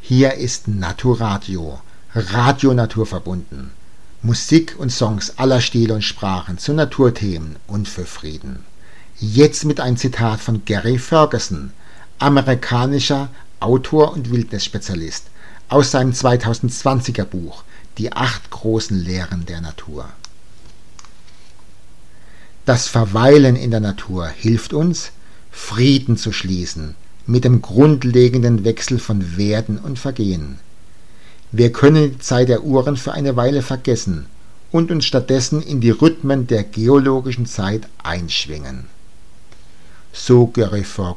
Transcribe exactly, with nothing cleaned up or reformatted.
Hier ist Naturadio, Radio naturverbunden. Musik und Songs aller Stile und Sprachen zu Naturthemen und für Frieden. Jetzt mit einem Zitat von Gary Ferguson, amerikanischer Autor und Wildnisspezialist, aus seinem zweitausendzwanziger Buch Die acht großen Lehren der Natur. Das Verweilen in der Natur hilft uns, Frieden zu schließen mit dem grundlegenden Wechsel von Werden und Vergehen. Wir können die Zeit der Uhren für eine Weile vergessen und uns stattdessen in die Rhythmen der geologischen Zeit einschwingen. So Gary Ferguson.